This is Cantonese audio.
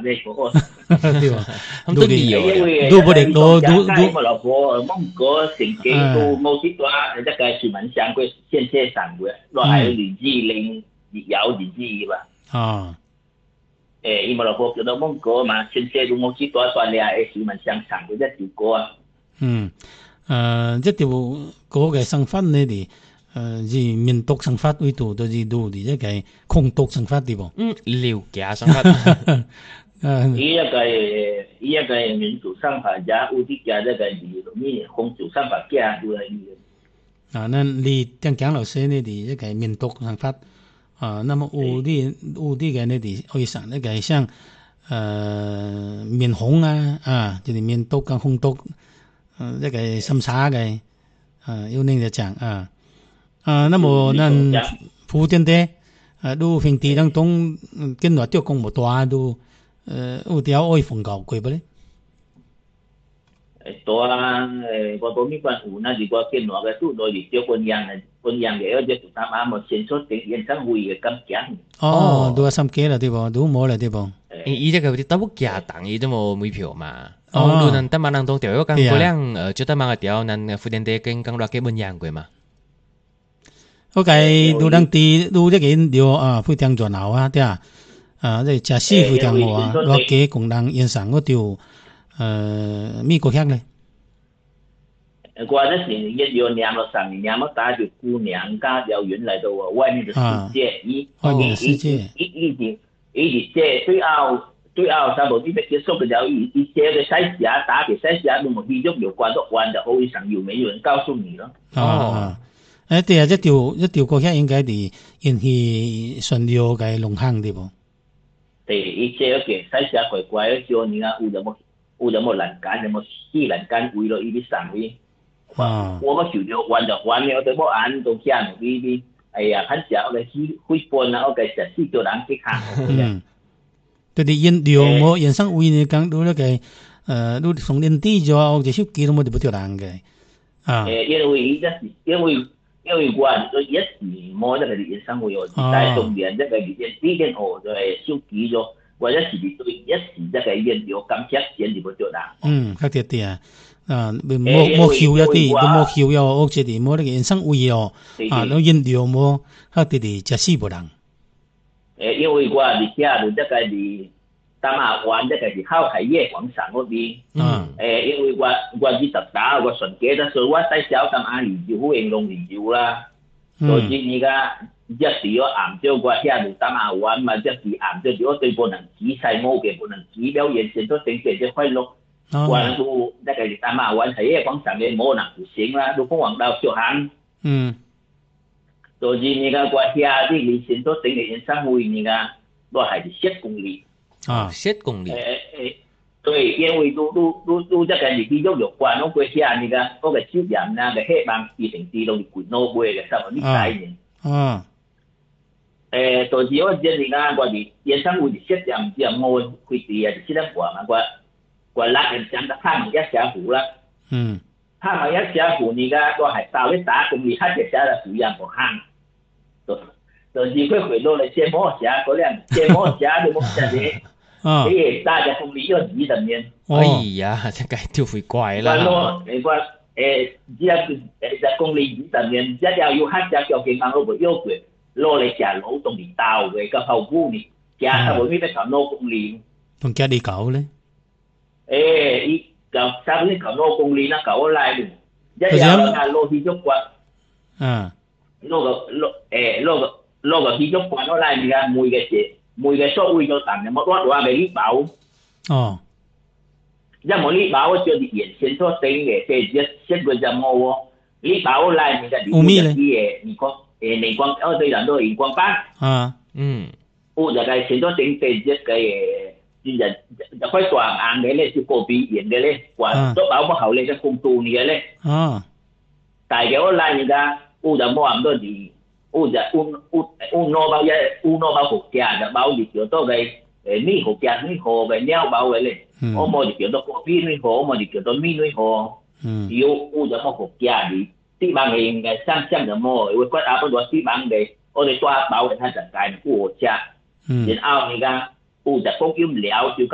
咧個， 对吧？ 咁都理由因為都不得都我老婆蒙哥成績都冇幾多，一個全民上過先車上過，落係年之零有年之二吧。 啊， 因為老婆叫到蒙哥嘛，先車都冇幾多，所以係全民上上過一條歌啊。 一條歌嘅生法呢啲，是民族生法為主，就是都啲一個空毒生法對不？ 了解生法。 一個民主生法家，有啲家這個你空主生法家都係啊，那你講老師呢啲一個民族生法啊，那麼有啲嘅呢啲可以上一個像面紅啊，就是面毒跟紅毒。一個審查嘅，有呢個講那麼咱福建的都平地當中跟落雕工無大都有條愛鳳教過不咧？ 多我都沒關有，那如果跟落嘅都多係雕半樣嘅，而且都啱啱先出定演唱會嘅咁講。 都係參加啦，對不？都冇啦，對不？ 伊這個都不假檔，伊都冇門票嘛。路能得馬能當條，剛嗰兩就得馬個條，能福建地跟剛落嘅半樣過嘛。 OK，路能地路一件條非常熱鬧啊，對啊，即係食非常好啊，落嘅共人欣賞嗰條咩國鄉咧？ 我那是也有娘了上娘了大就姑娘家有原來的外面的世界，一這對奧差不多你別結束嘅就一些嘅篩選打嘅篩選，如果繼續有關都關就好上有沒有人告訴你咯？ 對啊，一條國鄉應該係引起順流嘅龍行對不？ 對，一些嘅篩選怪怪嘅時候，你看有冇欄杆，有冇細欄杆圍落呢啲上面？我個時候玩就玩嘅，我哋冇按到下呢啲，哎呀，很少嘅會搬啊，我嘅實施做人去看。 對啲演流冇演唱會呢，講到那個都從年底咗，我就手機都冇得不掉人嘅因為我一時冇得個演唱會，我帶動人一個年底後就係手機咗，或者是對一時一個演流感覺演就不掉人。確實啲冇橋一啲，都冇橋又屋企啲冇那個演唱會都演流冇確實啲就死不人。 因為我哋家就這個係大馬灣這個係後海夜廣場嗰邊，因為我去特打我順記得所以我帶小咁阿姨就好應龍研究啦，所以而家一時我晏晝我下就大馬灣嘛，一時晏晝就我對不能指細冇嘅不能指表現現都整成隻快樂，我都這個係大馬灣海夜廣場嘅冇能不行啦，都鳳凰道小巷。所以你看我下啲以前都整嘅演唱會，你看都係7公里。 7公里。 對，因為都這個你繼續有關，我過下你看嗰個酒店那個黑幫一定知道你滾到位嘅，差唔多10年。就是我覺得你看我哋演唱會7點之後我開始啊7點半嘛，我拉人上到太陽一小湖啦。太陽一小湖你看都係到咗10公里，黑嘅小湖一個坑。就是佢回落嚟芥末蝦嗰兩芥末蝦都冇食嘅，大隻公里要20年。 哎呀，這個就會怪啦。 只公里20年，一定要黑隻腳健康嗰個腰攰，攞嚟食老凍嚟倒嘅個後股呢，食差唔多得9公里。 同家啲狗咧？ 差唔多9公里啦，狗嚟嘅，一定要攞去足骨。攞個起足關落嚟，你看每個所謂咗但係冇話俾你保。一冇你保就係原先所定嘅，即係一個就冇喎。你保嚟你嘅啲嘢，你講我對人都係光班。我就係先所定嘅一個嘢，就開斷硬嘅咧，就個別型嘅咧，話都保不好咧，就共度嘅咧。大嘅我嚟你家，我就冇咁多啲。我就攞包國家就包住叫多嘅呢國家呢河嘅鳥包嘅咧，我冇就叫多國邊呢河，我冇就叫多邊呢河。要我就冇國家啲啲班嘅嘅三就冇，會骨阿不過啲班嘅，我哋抓包嘅他就介國家，然後而家我就講要了就。